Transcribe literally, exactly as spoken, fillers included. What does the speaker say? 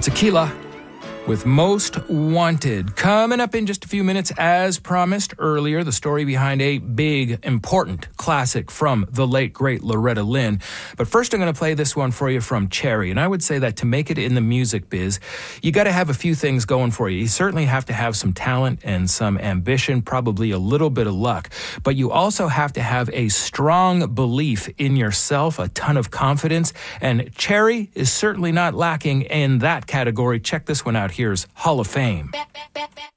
Tequila with Most Wanted. Coming up in just a few minutes, as promised earlier, the story behind a big, important classic from the late, great Loretta Lynn. But first, I'm going to play this one for you from Cherry. And I would say that to make it in the music biz, you got to have a few things going for you. You certainly have to have some talent and some ambition, probably a little bit of luck. But you also have to have a strong belief in yourself, a ton of confidence. And Cherry is certainly not lacking in that category. Check this one out. Here's Hall of Fame.